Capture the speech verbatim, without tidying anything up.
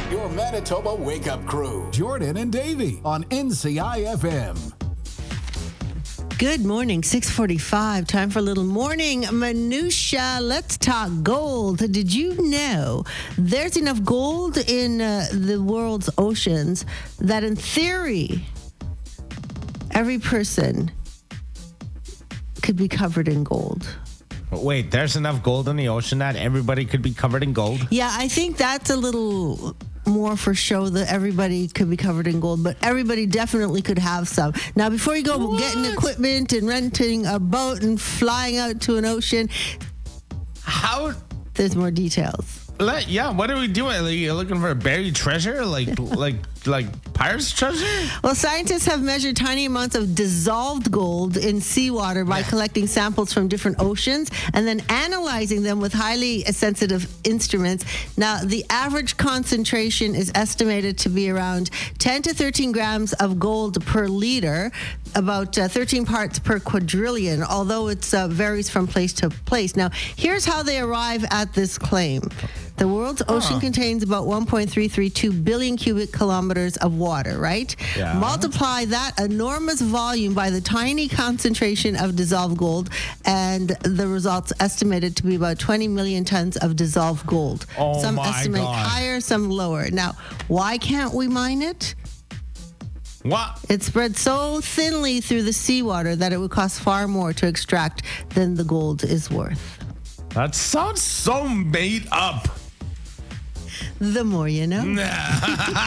Your Manitoba Wake-Up Crew. Jordan and Davey on N C I F M. Good morning, six forty-five. Time for a little morning minutia. Let's talk gold. Did you know there's enough gold in uh, the world's oceans that in theory, every person could be covered in gold? Wait, there's enough gold in the ocean that everybody could be covered in gold? Yeah, I think that's a little more for show that everybody could be covered in gold, but everybody definitely could have some. Now, before you go What? getting equipment and renting a boat and flying out to an ocean, How? there's more details. Let, yeah, what are we doing? Like, you're looking for a buried treasure? Like, like, like pirates' treasure? Well, scientists have measured tiny amounts of dissolved gold in seawater by collecting samples from different oceans and then analyzing them with highly sensitive instruments. Now, the average concentration is estimated to be around ten to thirteen grams of gold per liter, about uh, thirteen parts per quadrillion, although it uh, varies from place to place. Now, here's how they arrive at this claim. The world's ocean Huh. contains about one point three three two billion cubic kilometers of water, right? Yeah. Multiply that enormous volume by the tiny concentration of dissolved gold, and the results estimated to be about twenty million tons of dissolved gold. Oh some my estimate God. higher, some lower. Now, why can't we mine it? What? It's spread so thinly through the seawater that it would cost far more to extract than the gold is worth. That sounds so made up. The more you know. Nah.